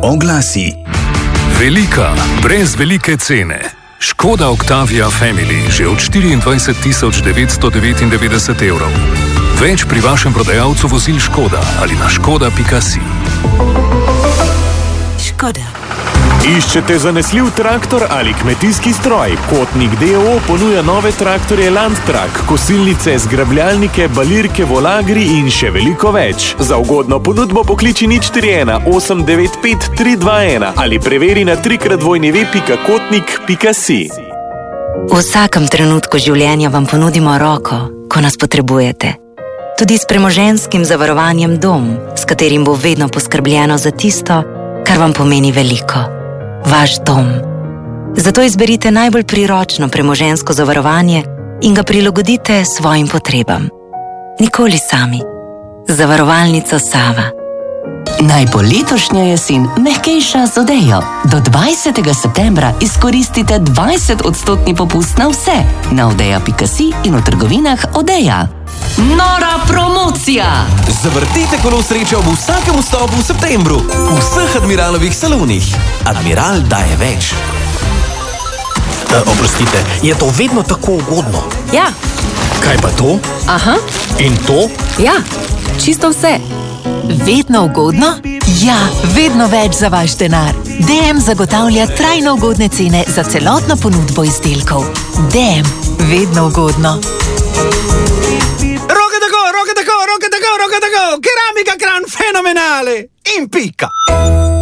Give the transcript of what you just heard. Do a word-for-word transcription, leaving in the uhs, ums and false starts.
Oglasi. Velika, brez velike cene. Škoda Octavia Family že od štiriindvajset tisoč devetsto devetindevetdeset evrov. Več pri vašem prodajalcu vozil Škoda ali na škoda pika si. Škoda. Iščete zanesljiv traktor ali kmetijski stroj? Kotnik D O O ponuja nove traktorje Landtrak, kosilnice, zgrabljalnike, balirke, volagri in še veliko več. Za ugodno ponudbo pokliči nič štiri ena osem devet pet tri dva ena ali preveri na trikrat dvojni ve pika kotnik pika si. V vsakem trenutku življenja vam ponudimo roko, ko nas potrebujete. Tudi s premoženjskim zavarovanjem Dom, s katerim bo vedno poskrbljeno za tisto, kar vam pomeni veliko. Vaš dom. Zato izberite najbolj priročno premoženjsko zavarovanje in ga prilagodite svojim potrebam. Nikoli sami. Zavarovalnica Sava. Naj bo letošnja jesen mehkejša z Odejo. Do dvajsetega septembra izkoristite dvajset odstotni popust na vse. Na odeja pika si in v trgovinah Odeja. Nora promocija! Zavrtite kolo sreče ob vsakem vstopu v septembru v vseh Admiralovih salonih. Admiral daje več. E, oprostite, je to vedno tako ugodno? Ja. Kaj pa to? Aha. In to? Ja, čisto vse. Vedno ugodno? Ja, vedno več za vaš denar. D M zagotavlja trajno ugodne cene za celotno ponudbo izdelkov. D M, vedno ugodno. Roke tako, roke tako, roke tako, roke tako, keramika Kran fenomenale in pika.